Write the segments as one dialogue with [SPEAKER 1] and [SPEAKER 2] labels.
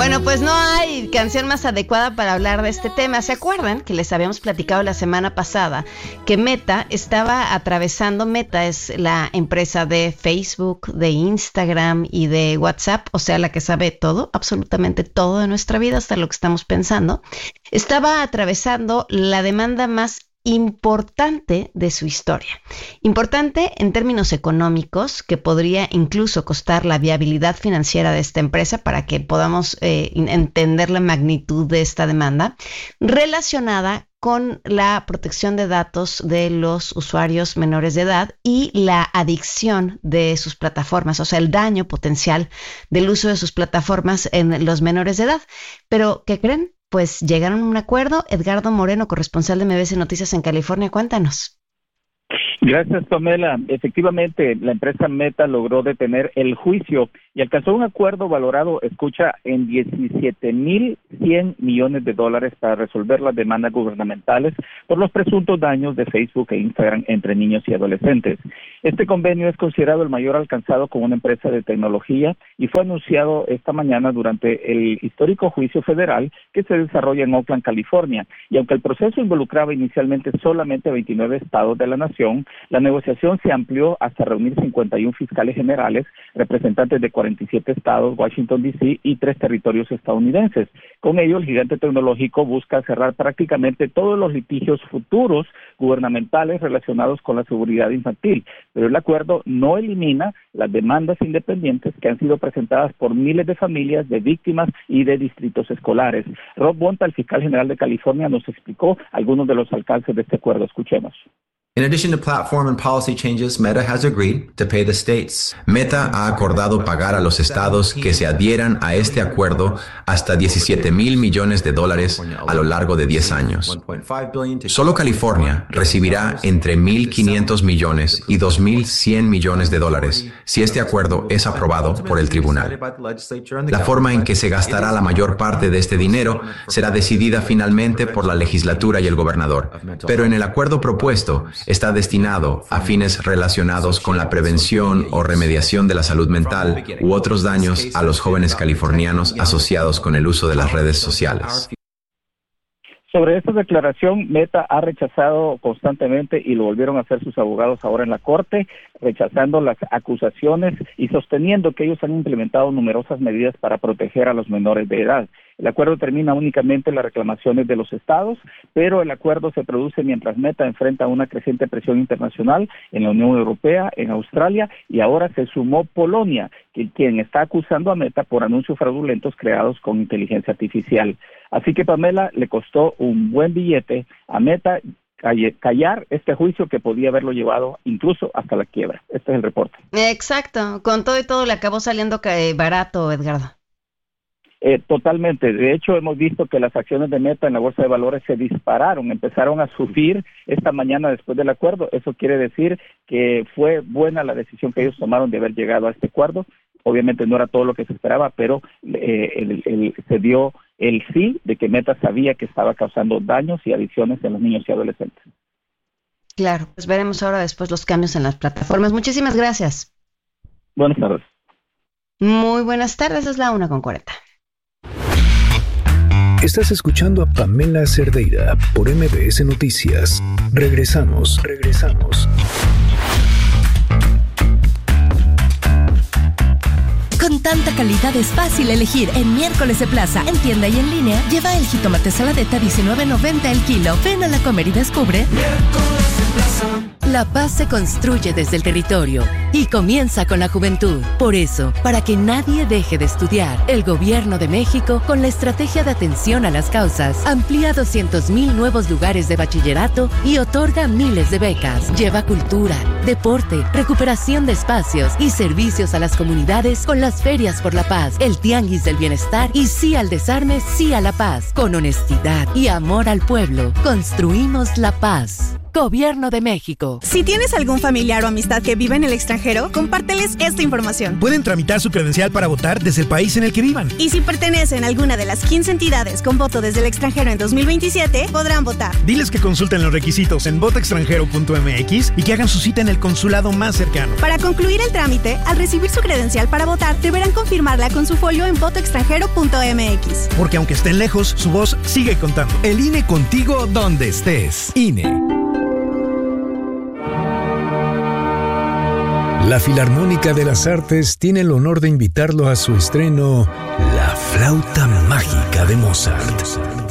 [SPEAKER 1] Bueno, pues no hay canción más adecuada para hablar de este tema. ¿Se acuerdan que les habíamos platicado la semana pasada que Meta estaba atravesando? Meta es la empresa de Facebook, de Instagram y de WhatsApp, o sea, la que sabe todo, absolutamente todo de nuestra vida, hasta lo que estamos pensando. Estaba atravesando la demanda más importante de su historia. Importante en términos económicos, que podría incluso costar la viabilidad financiera de esta empresa para que podamos entender la magnitud de esta demanda, relacionada con la protección de datos de los usuarios menores de edad y la adicción de sus plataformas, o sea, el daño potencial del uso de sus plataformas en los menores de edad. Pero, ¿qué creen? Pues llegaron a un acuerdo. Edgardo Moreno, corresponsal de MBS Noticias en California, cuéntanos.
[SPEAKER 2] Gracias, Pamela. Efectivamente, la empresa Meta logró detener el juicio y alcanzó un acuerdo valorado, escucha, en $17,100 millones para resolver las demandas gubernamentales por los presuntos daños de Facebook e Instagram entre niños y adolescentes. Este convenio es considerado el mayor alcanzado con una empresa de tecnología y fue anunciado esta mañana durante el histórico juicio federal que se desarrolla en Oakland, California. Y aunque el proceso involucraba inicialmente solamente 29 estados de la nación, la negociación se amplió hasta reunir 51 fiscales generales, representantes de 47 estados, Washington, D.C. y 3 territorios estadounidenses. Con ello, el gigante tecnológico busca cerrar prácticamente todos los litigios futuros gubernamentales relacionados con la seguridad infantil, pero el acuerdo no elimina las demandas independientes que han sido presentadas por miles de familias, de víctimas y de distritos escolares. Rob Bonta, el fiscal general de California, nos explicó algunos de los alcances de este acuerdo. Escuchemos.
[SPEAKER 3] In addition to platform and policy changes, Meta has agreed to pay the states. Meta ha acordado pagar a los estados que se adhieran a este acuerdo hasta $17,000 millones a lo largo de 10 años. Solo California recibirá entre $1,500 millones y $2,100 millones si este acuerdo es aprobado por el tribunal. La forma en que se gastará la mayor parte de este dinero será decidida finalmente por la legislatura y el gobernador, pero en el acuerdo propuesto está destinado a fines relacionados con la prevención o remediación de la salud mental u otros daños a los jóvenes californianos asociados con el uso de las redes sociales.
[SPEAKER 2] Sobre esta declaración, Meta ha rechazado constantemente, y lo volvieron a hacer sus abogados ahora en la corte, rechazando las acusaciones y sosteniendo que ellos han implementado numerosas medidas para proteger a los menores de edad. El acuerdo termina únicamente en las reclamaciones de los estados, pero el acuerdo se produce mientras Meta enfrenta una creciente presión internacional en la Unión Europea, en Australia, y ahora se sumó Polonia, quien está acusando a Meta por anuncios fraudulentos creados con inteligencia artificial. Así que, Pamela, le costó un buen billete a Meta callar este juicio que podía haberlo llevado incluso hasta la quiebra. Este es el reporte.
[SPEAKER 1] Exacto, con todo y todo le acabó saliendo barato, Edgardo.
[SPEAKER 2] Totalmente. De hecho, hemos visto que las acciones de Meta en la bolsa de valores se dispararon, empezaron a subir esta mañana después del acuerdo. Eso quiere decir que fue buena la decisión que ellos tomaron de haber llegado a este acuerdo. Obviamente no era todo lo que se esperaba, pero se dio el sí de que Meta sabía que estaba causando daños y adicciones en los niños y adolescentes.
[SPEAKER 1] Claro, pues veremos ahora después los cambios en las plataformas. Muchísimas gracias.
[SPEAKER 2] Buenas tardes.
[SPEAKER 1] Muy buenas tardes, es la 1:40.
[SPEAKER 4] Estás escuchando a Pamela Cerdeira por MBS Noticias. Regresamos.
[SPEAKER 5] Con tanta calidad es fácil elegir. En Miércoles de Plaza, en tienda y en línea, lleva el jitomate saladeta $19.90 el kilo. Ven a la Comer y descubre. Miércoles de Plaza. La paz se construye desde el territorio y comienza con la juventud. Por eso, para que nadie deje de estudiar, el Gobierno de México, con la estrategia de atención a las causas, amplía 200,000 nuevos lugares de bachillerato y otorga miles de becas. Lleva cultura, deporte, recuperación de espacios y servicios a las comunidades con las ferias por la paz, el tianguis del bienestar y sí al desarme, sí a la paz. Con honestidad y amor al pueblo, construimos la paz. Gobierno de México.
[SPEAKER 6] Si tienes algún familiar o amistad que vive en el extranjero, compárteles esta información.
[SPEAKER 7] Pueden tramitar su credencial para votar desde el país en el que vivan.
[SPEAKER 6] Y si pertenecen a alguna de las 15 entidades con voto desde el extranjero en 2027, podrán votar.
[SPEAKER 7] Diles que consulten los requisitos en votoextranjero.mx y que hagan su cita en el consulado más cercano.
[SPEAKER 6] Para concluir el trámite, al recibir su credencial para votar, deberán confirmarla con su folio en votoextranjero.mx.
[SPEAKER 7] Porque aunque estén lejos, su voz sigue contando.
[SPEAKER 8] El INE contigo donde estés. INE.
[SPEAKER 4] La Filarmónica de las Artes tiene el honor de invitarlo a su estreno La Flauta Mágica de Mozart.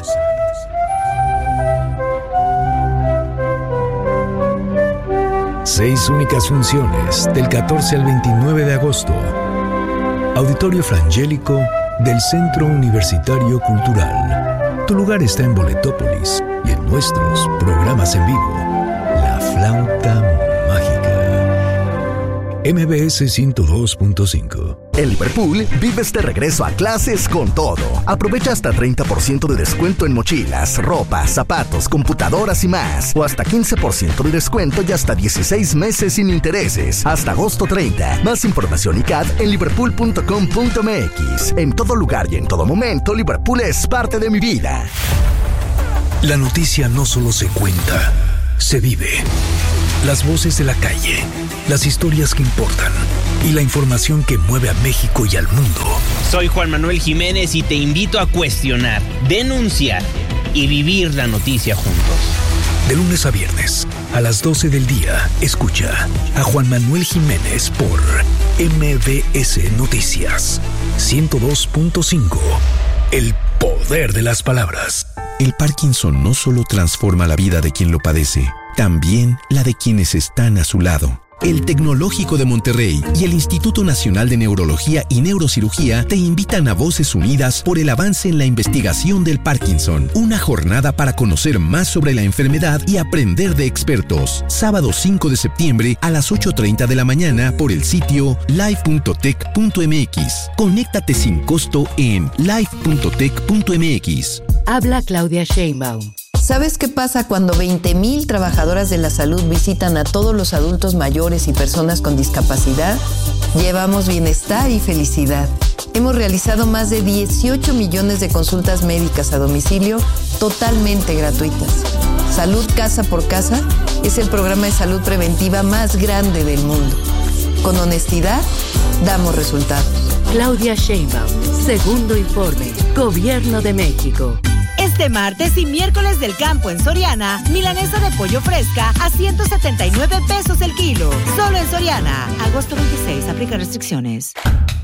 [SPEAKER 4] Seis únicas funciones del 14 al 29 de agosto. Auditorio Frangélico del Centro Universitario Cultural. Tu lugar está en Boletópolis y en nuestros programas en vivo. La Flauta Mágica. MBS 102.5.
[SPEAKER 9] En Liverpool, vives de regreso a clases con todo. Aprovecha hasta 30% de descuento en mochilas, ropa, zapatos, computadoras y más. O hasta 15% de descuento y hasta 16 meses sin intereses. Hasta agosto 30. Más información y CAD en liverpool.com.mx. En todo lugar y en todo momento, Liverpool es parte de mi vida.
[SPEAKER 4] La noticia no solo se cuenta, se vive. Las voces de la calle, las historias que importan y la información que mueve a México y al mundo.
[SPEAKER 10] Soy Juan Manuel Jiménez y te invito a cuestionar, denunciar y vivir la noticia juntos.
[SPEAKER 4] De lunes a viernes, a las 12 del día, escucha a Juan Manuel Jiménez por MBS Noticias 102.5. El poder de las palabras.
[SPEAKER 11] El Parkinson no solo transforma la vida de quien lo padece, también la de quienes están a su lado. El Tecnológico de Monterrey y el Instituto Nacional de Neurología y Neurocirugía te invitan a Voces Unidas por el avance en la investigación del Parkinson. Una jornada para conocer más sobre la enfermedad y aprender de expertos. Sábado 5 de septiembre a las 8:30 de la mañana por el sitio live.tech.mx. Conéctate sin costo en live.tech.mx.
[SPEAKER 5] Habla Claudia Sheinbaum.
[SPEAKER 12] ¿Sabes qué pasa cuando 20,000 trabajadoras de la salud visitan a todos los adultos mayores y personas con discapacidad? Llevamos bienestar y felicidad. Hemos realizado más de 18 millones de consultas médicas a domicilio totalmente gratuitas. Salud Casa por Casa es el programa de salud preventiva más grande del mundo. Con honestidad, damos resultados.
[SPEAKER 5] Claudia Sheinbaum, segundo informe, Gobierno de México.
[SPEAKER 13] Este martes y miércoles del campo en Soriana, milanesa de pollo fresca a 179 pesos el kilo. Solo en Soriana. Agosto 26, aplica restricciones.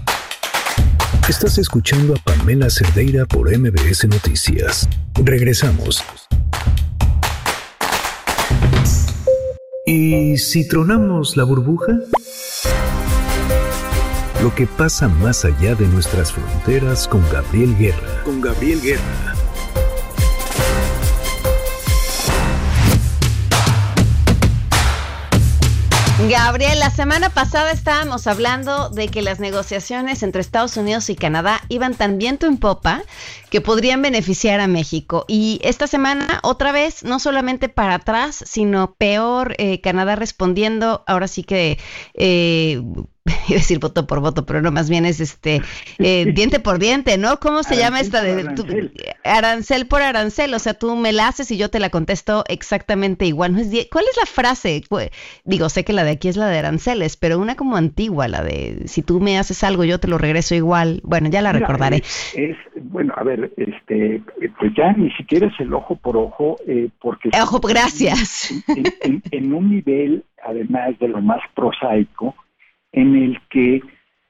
[SPEAKER 4] Estás escuchando a Pamela Cerdeira por MBS Noticias. Regresamos. ¿Y si tronamos la burbuja? Lo que pasa más allá de nuestras fronteras con Gabriel Guerra.
[SPEAKER 1] Gabriel, la semana pasada estábamos hablando de que las negociaciones entre Estados Unidos y Canadá iban tan viento en popa que podrían beneficiar a México. Y esta semana, otra vez, no solamente para atrás, sino peor, Canadá respondiendo, ahora sí que... iba a decir voto por voto, pero no, más bien es diente por diente, ¿no? ¿Cómo se llama esta de arancel por arancel? O sea, tú me la haces y yo te la contesto exactamente igual. ¿No es ¿Cuál es la frase? Digo, sé que la de aquí es la de aranceles, pero una como antigua, la de si tú me haces algo, yo te lo regreso igual. Bueno, ya la recordaré.
[SPEAKER 14] Bueno, a ver, pues ya ni siquiera es el ojo por ojo, porque...
[SPEAKER 1] Ojo, gracias.
[SPEAKER 14] En un nivel, además de lo más prosaico, en el que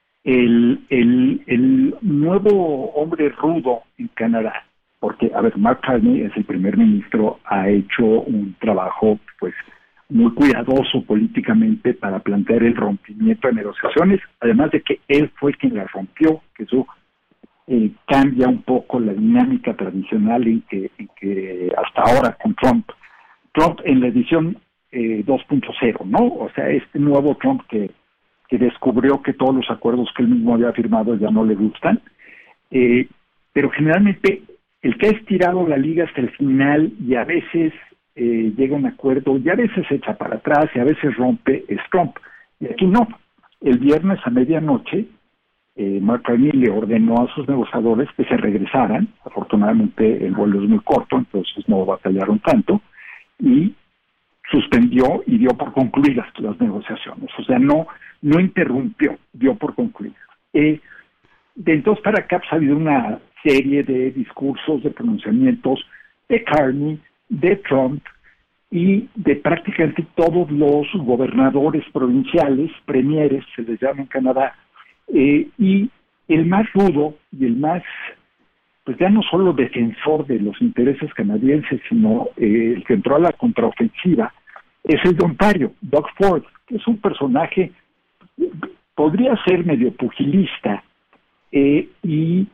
[SPEAKER 14] el nuevo hombre rudo en Canadá, porque, a ver, Mark Carney es el primer ministro, ha hecho un trabajo, pues, muy cuidadoso políticamente para plantear el rompimiento de negociaciones, además de que él fue quien la rompió, que eso cambia un poco la dinámica tradicional en que hasta ahora con Trump en la edición 2.0, ¿no? O sea, este nuevo Trump que descubrió que todos los acuerdos que él mismo había firmado ya no le gustan, pero generalmente el que ha estirado la liga hasta el final y a veces llega a un acuerdo y a veces se echa para atrás y a veces rompe, es Trump. Y aquí no. El viernes a medianoche, Mark Carney le ordenó a sus negociadores que se regresaran. Afortunadamente el vuelo es muy corto, entonces no batallaron tanto, y suspendió y dio por concluidas las negociaciones. O sea, no interrumpió, dio por concluidas. De entonces para acá ha habido una serie de discursos, de pronunciamientos de Carney, de Trump y de prácticamente todos los gobernadores provinciales, premieres, se les llama en Canadá, y el más rudo y el más, pues ya no solo defensor de los intereses canadienses, sino el que entró a la contraofensiva, es el de Ontario, Doug Ford, que es un personaje, podría ser medio pugilista, y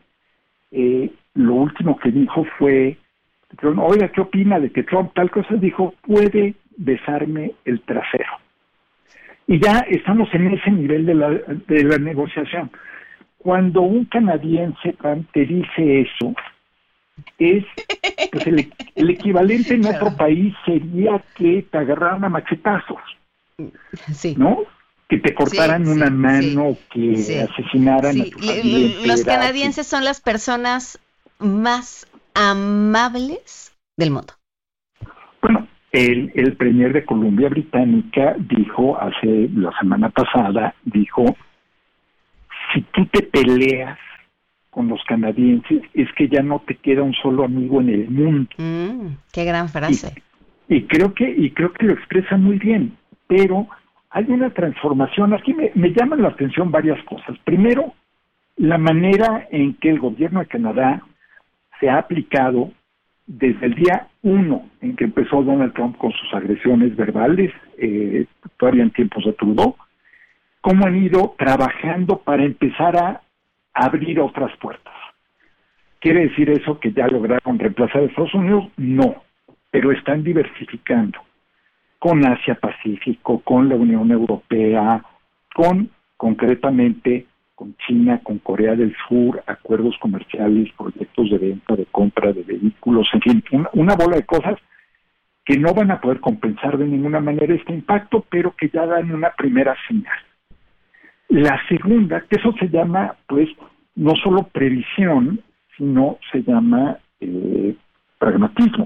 [SPEAKER 14] lo último que dijo fue, oiga, ¿qué opina de que Trump tal cosa? Dijo, puede besarme el trasero. Y ya estamos en ese nivel de la negociación. Cuando un canadiense te dice eso, es pues el equivalente en otro país sería que te agarraran a machetazos,
[SPEAKER 1] sí,
[SPEAKER 14] ¿no? Que te cortaran una mano, que asesinaran a tu familia.
[SPEAKER 1] Los canadienses son las personas más amables del mundo.
[SPEAKER 14] Bueno, el premier de Columbia Británica dijo la semana pasada, dijo, si tú te peleas con los canadienses, es que ya no te queda un solo amigo en el mundo.
[SPEAKER 1] Qué gran frase.
[SPEAKER 14] Y creo que lo expresa muy bien, pero hay una transformación. Aquí me llaman la atención varias cosas. Primero, la manera en que el gobierno de Canadá se ha aplicado desde el día 1 en que empezó Donald Trump con sus agresiones verbales, todavía en tiempos de Trudeau, cómo han ido trabajando para empezar a abrir otras puertas. ¿Quiere decir eso que ya lograron reemplazar a Estados Unidos? No, pero están diversificando con Asia-Pacífico, con la Unión Europea, concretamente con China, con Corea del Sur, acuerdos comerciales, proyectos de venta, de compra de vehículos, en fin, una bola de cosas que no van a poder compensar de ninguna manera este impacto, pero que ya dan una primera señal. La segunda, que eso se llama, pues, no solo previsión, sino se llama pragmatismo.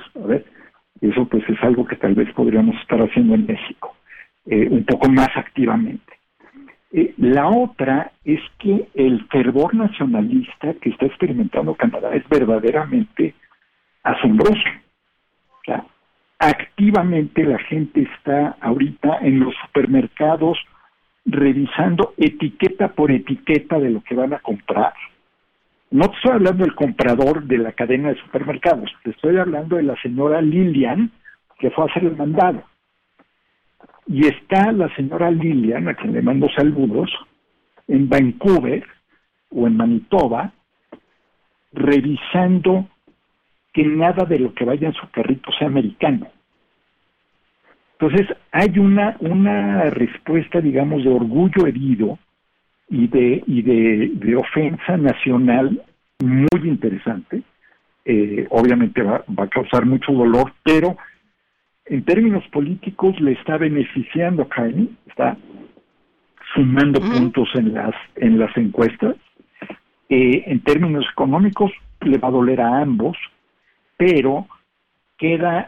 [SPEAKER 14] Eso pues es algo que tal vez podríamos estar haciendo en México, un poco más activamente. La otra es que el fervor nacionalista que está experimentando Canadá es verdaderamente asombroso. O sea, activamente la gente está ahorita en los supermercados revisando etiqueta por etiqueta de lo que van a comprar. No te estoy hablando del comprador de la cadena de supermercados, te estoy hablando de la señora Lilian, que fue a hacer el mandado. Y está la señora Lilian, a quien le mando saludos, en Vancouver o en Manitoba, revisando que nada de lo que vaya en su carrito sea americano. Entonces, hay una respuesta, digamos, de orgullo herido y de ofensa nacional muy interesante. Obviamente va a causar mucho dolor, pero en términos políticos le está beneficiando a Carney, está sumando puntos en las encuestas. En términos económicos le va a doler a ambos, pero queda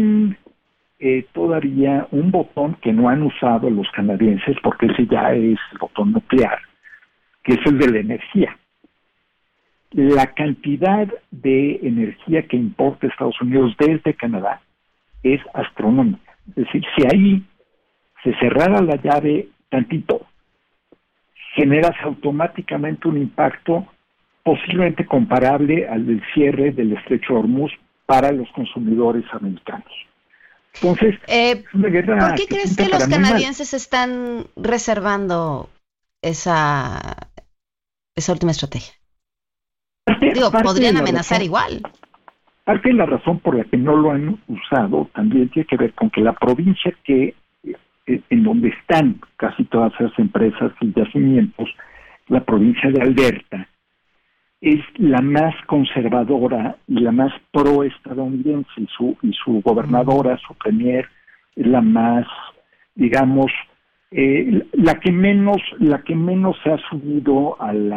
[SPEAKER 14] todavía un botón que no han usado los canadienses, porque ese ya es el botón nuclear, que es el de la energía. La cantidad de energía que importa Estados Unidos desde Canadá es astronómica. Es decir, si ahí se cerrara la llave tantito, generas automáticamente un impacto posiblemente comparable al del cierre del estrecho de Hormuz para los consumidores americanos. Entonces, una guerra.
[SPEAKER 1] ¿Por qué crees que los canadienses están reservando esa última estrategia? Podrían amenazar igual.
[SPEAKER 14] Parte de la razón por la que no lo han usado también tiene que ver con que la provincia en donde están casi todas esas empresas y yacimientos, la provincia de Alberta, es la más conservadora y la más pro-estadounidense, y su gobernadora, su premier, es la más, digamos, la que menos se ha subido al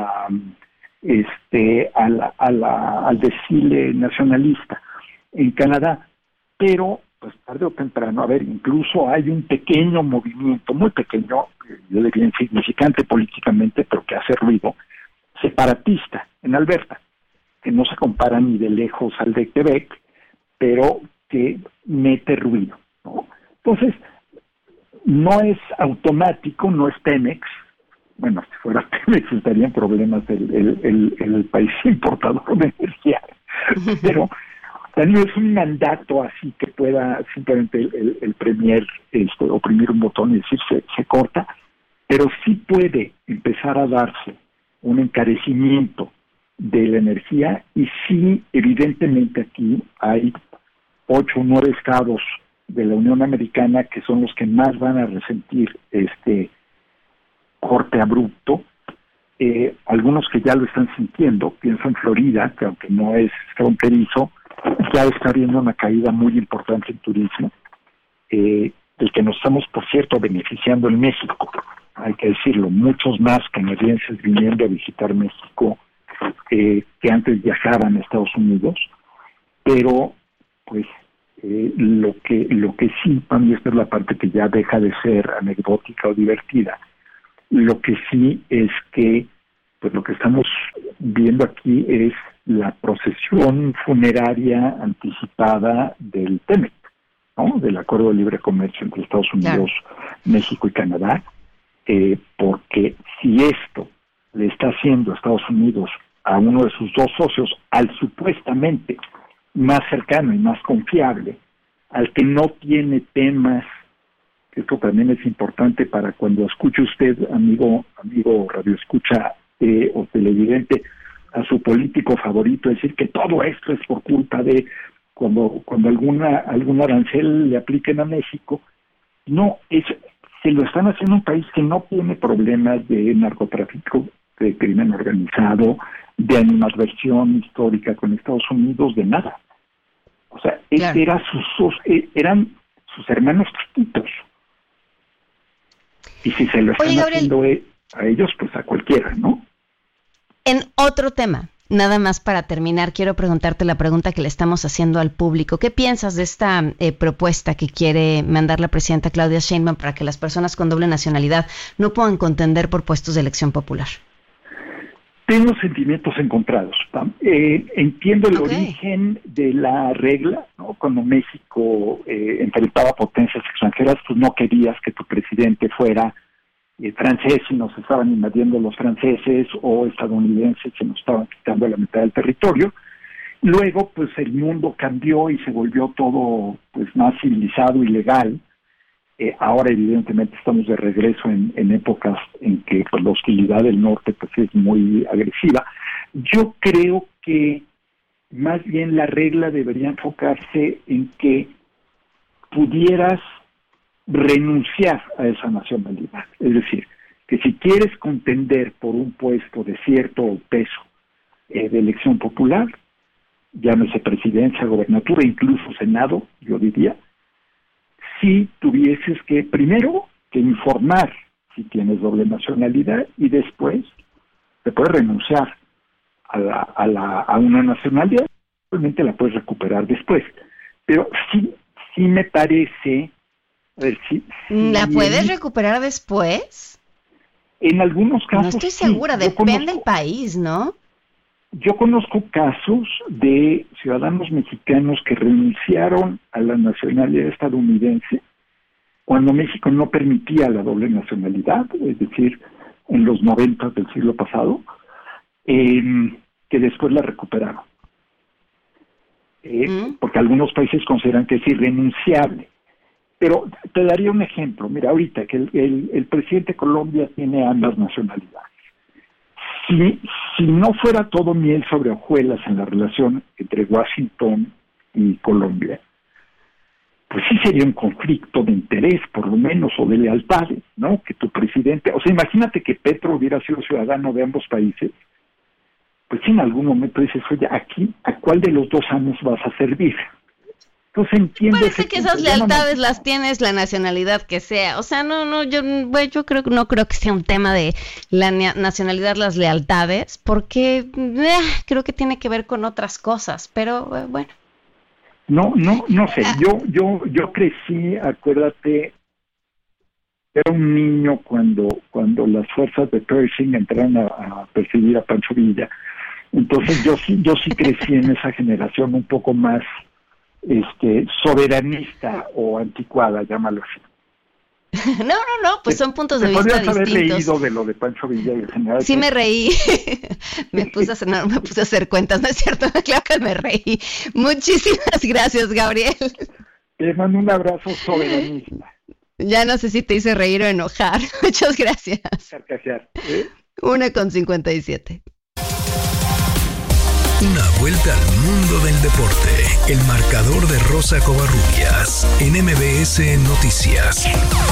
[SPEAKER 14] desfile nacionalista en Canadá. Pero pues tarde o temprano, incluso hay un pequeño movimiento, muy pequeño, yo diría insignificante políticamente, pero que hace ruido, separatista en Alberta, que no se compara ni de lejos al de Quebec, pero que mete ruido, ¿no? Entonces, no es automático, no es Pemex. Bueno, si fuera Pemex estarían problemas el país importador de energía, pero también es un mandato así que pueda simplemente el premier oprimir un botón y decir se corta, pero sí puede empezar a darse un encarecimiento de la energía, y sí, evidentemente aquí hay 8 o 9 estados de la Unión Americana que son los que más van a resentir este corte abrupto, algunos que ya lo están sintiendo. Pienso en Florida, que aunque no es fronterizo, ya está habiendo una caída muy importante en turismo, del que nos estamos, por cierto, beneficiando en México. Hay que decirlo, muchos más canadienses viniendo a visitar México que antes viajaban a Estados Unidos, pero pues lo que sí, para mí esta es la parte que ya deja de ser anecdótica o divertida. Lo que sí es que pues lo que estamos viendo aquí es la procesión funeraria anticipada del TEMEC, ¿no? Del Acuerdo de Libre Comercio entre Estados Unidos, México y Canadá, porque si esto le está haciendo a Estados Unidos a uno de sus 2 socios, al supuestamente más cercano y más confiable, al que no tiene temas, esto también es importante para cuando escuche usted, amigo radioescucha o televidente, a su político favorito decir que todo esto es por culpa de cuando algún arancel le apliquen a México. No, se lo están haciendo un país que no tiene problemas de narcotráfico, de crimen organizado, de animadversión histórica con Estados Unidos, de nada. O sea, eran sus hermanos chiquitos. Y si se lo están haciendo a ellos, pues a cualquiera, ¿no?
[SPEAKER 1] En otro tema, nada más para terminar, quiero preguntarte la pregunta que le estamos haciendo al público. ¿Qué piensas de esta propuesta que quiere mandar la presidenta Claudia Sheinbaum para que las personas con doble nacionalidad no puedan contender por puestos de elección popular?
[SPEAKER 14] Tengo sentimientos encontrados. Entiendo el origen de la regla, ¿no? Cuando México enfrentaba potencias extranjeras, pues no querías que tu presidente fuera francés y nos estaban invadiendo los franceses, o estadounidenses y nos estaban quitando la mitad del territorio. Luego, pues el mundo cambió y se volvió todo pues más civilizado y legal. Ahora, evidentemente, estamos de regreso en épocas en que pues, la hostilidad del norte pues es muy agresiva. Yo creo que más bien la regla debería enfocarse en que pudieras renunciar a esa nacionalidad. Es decir, que si quieres contender por un puesto de cierto peso de elección popular, llámese presidencia, gobernatura, incluso senado, yo diría, si tuvieses que, primero, que informar si tienes doble nacionalidad, y después te puedes renunciar a una nacionalidad, realmente la puedes recuperar después. Pero sí me parece...
[SPEAKER 1] ¿La puedes recuperar después?
[SPEAKER 14] En algunos casos.
[SPEAKER 1] No estoy segura, depende del país, ¿no?
[SPEAKER 14] Yo conozco casos de ciudadanos mexicanos que renunciaron a la nacionalidad estadounidense cuando México no permitía la doble nacionalidad, es decir, en los 90 del siglo pasado, que después la recuperaron. Porque algunos países consideran que es irrenunciable. Pero te daría un ejemplo. Mira, ahorita que el presidente de Colombia tiene ambas nacionalidades. Si no fuera todo miel sobre hojuelas en la relación entre Washington y Colombia, pues sí sería un conflicto de interés, por lo menos, o de lealtades, ¿no? Que tu presidente... O sea, imagínate que Petro hubiera sido ciudadano de ambos países. pues en algún momento dices, oye, aquí, ¿a cuál de los dos amos vas a servir? Entonces entiendo.
[SPEAKER 1] Parece que esas lealtades las tienes la nacionalidad que sea. O sea, yo creo que sea un tema de la nacionalidad, las lealtades, porque creo que tiene que ver con otras cosas, pero bueno.
[SPEAKER 14] No sé. Yo crecí, acuérdate, era un niño cuando las fuerzas de Pershing entraron a perseguir a Pancho Villa. Entonces yo sí crecí en esa generación un poco más soberanista o anticuada, llámalo así.
[SPEAKER 1] No, pues son puntos de vista distintos.
[SPEAKER 14] Podrías haber leído de lo de Pancho Villa y el general.
[SPEAKER 1] Sí, me reí. me puse a hacer cuentas, ¿no es cierto? Claro que me reí. Muchísimas gracias, Gabriel.
[SPEAKER 14] Te mando un abrazo soberanista.
[SPEAKER 1] Ya no sé si te hice reír o enojar. Muchas gracias.
[SPEAKER 14] Carcajear.
[SPEAKER 1] 1:57.
[SPEAKER 4] Una vuelta al mundo del deporte. El marcador de Rosa Covarrubias en MBS Noticias.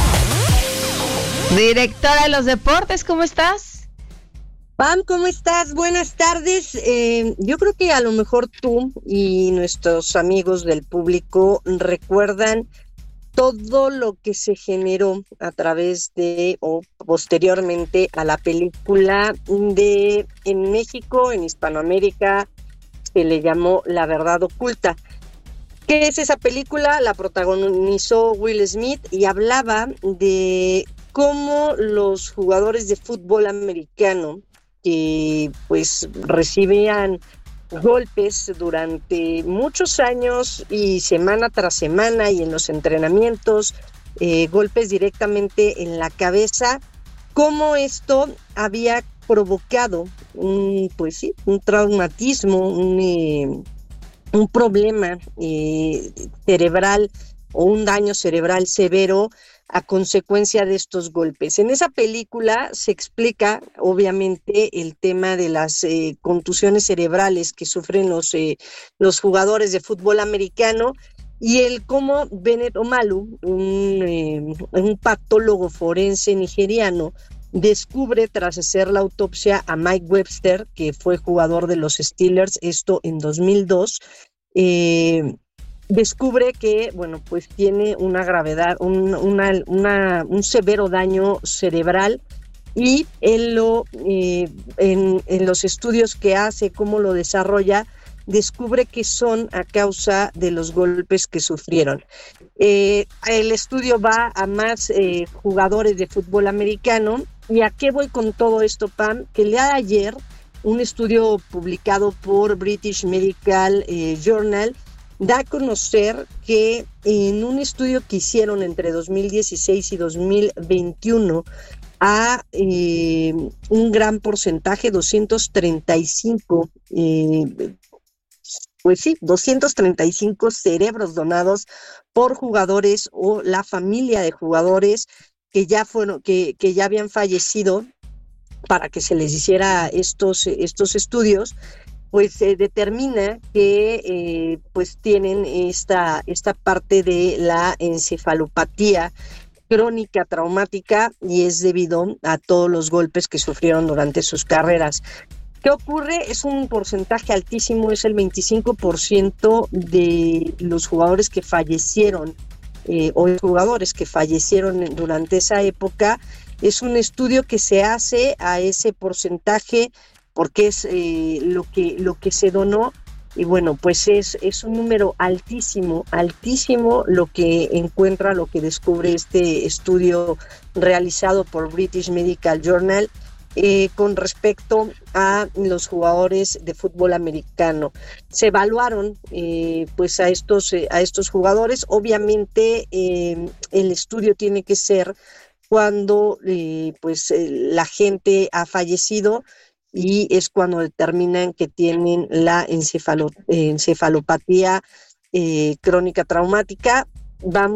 [SPEAKER 1] Directora de los deportes, ¿cómo estás?
[SPEAKER 15] Pam, ¿cómo estás? Buenas tardes. Yo creo que a lo mejor tú y nuestros amigos del público recuerdan todo lo que se generó a través de o posteriormente a la película en México, en Hispanoamérica, se le llamó La Verdad Oculta. ¿Qué es esa película? La protagonizó Will Smith y hablaba de cómo los jugadores de fútbol americano que pues recibían golpes durante muchos años y semana tras semana y en los entrenamientos, golpes directamente en la cabeza, cómo esto había provocado un traumatismo, un problema cerebral o un daño cerebral severo a consecuencia de estos golpes. En esa película se explica, obviamente, el tema de las contusiones cerebrales que sufren los jugadores de fútbol americano y el cómo Bennett Omalu, un patólogo forense nigeriano, descubre tras hacer la autopsia a Mike Webster, que fue jugador de los Steelers, esto en 2002, descubre que, pues tiene una gravedad, un severo daño cerebral y él en los estudios que hace, cómo lo desarrolla, descubre que son a causa de los golpes que sufrieron. El estudio va a más jugadores de fútbol americano. ¿Y a qué voy con todo esto, Pam? Que el día de ayer, un estudio publicado por British Medical Journal da a conocer que en un estudio que hicieron entre 2016 y 2021 a un gran porcentaje, 235 cerebros donados por jugadores o la familia de jugadores que ya habían fallecido para que se les hiciera estos estudios, pues se determina que pues tienen esta parte de la encefalopatía crónica traumática y es debido a todos los golpes que sufrieron durante sus carreras. ¿Qué ocurre? Es un porcentaje altísimo, es el 25% de los jugadores que fallecieron o jugadores que fallecieron durante esa época. Es un estudio que se hace a ese porcentaje porque es lo que se donó y pues es un número altísimo lo que encuentra, lo que descubre este estudio realizado por British Medical Journal con respecto a los jugadores de fútbol americano. Se evaluaron a estos jugadores. Obviamente el estudio tiene que ser cuando la gente ha fallecido y es cuando determinan que tienen la encefalopatía crónica traumática. La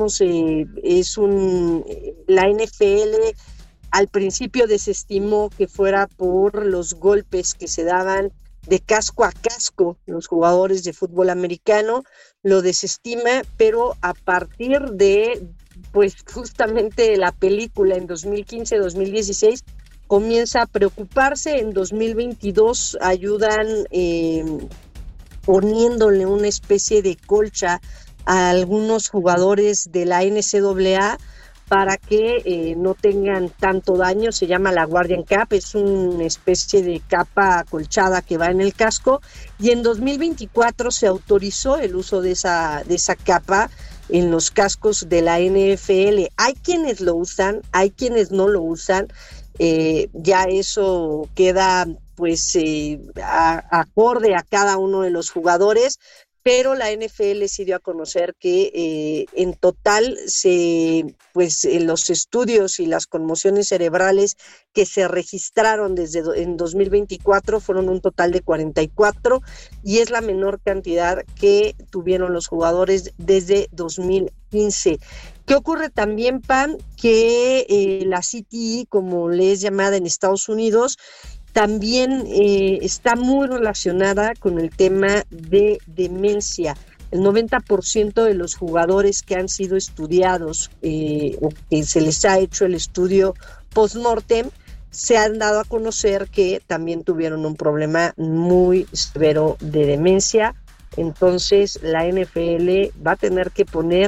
[SPEAKER 15] NFL al principio desestimó que fuera por los golpes que se daban de casco a casco los jugadores de fútbol americano, lo desestima, pero a partir de justamente la película en 2015-2016 comienza a preocuparse. En 2022 ayudan poniéndole una especie de colcha a algunos jugadores de la NCAA para que no tengan tanto daño. Se llama la Guardian Cap, es una especie de capa acolchada que va en el casco, y en 2024 se autorizó el uso de esa capa en los cascos de la NFL. Hay quienes lo usan, hay quienes no lo usan, ya eso queda pues acorde a cada uno de los jugadores, pero la NFL sí dio a conocer que en total los estudios y las conmociones cerebrales que se registraron en 2024 fueron un total de 44, y es la menor cantidad que tuvieron los jugadores desde 2015. ¿Qué ocurre también, Pam? Que la CTE, como le es llamada en Estados Unidos, también está muy relacionada con el tema de demencia. El 90% de los jugadores que han sido estudiados o que se les ha hecho el estudio post-mortem se han dado a conocer que también tuvieron un problema muy severo de demencia. Entonces la NFL va a tener que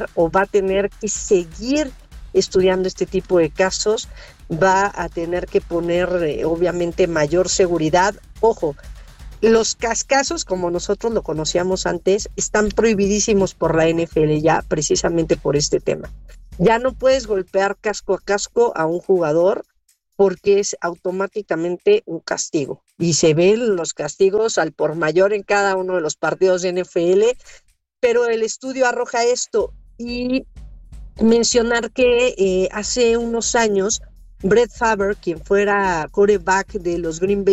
[SPEAKER 15] seguir estudiando este tipo de casos, va a tener que poner obviamente mayor seguridad. Ojo, los cascazos, como nosotros lo conocíamos antes, están prohibidísimos por la NFL ya, precisamente por este tema. Ya no puedes golpear casco a casco a un jugador porque es automáticamente un castigo, y se ven los castigos al por mayor en cada uno de los partidos de NFL, pero el estudio arroja esto. Y mencionar que hace unos años Brett Favre, quien fuera quarterback de los Green Bay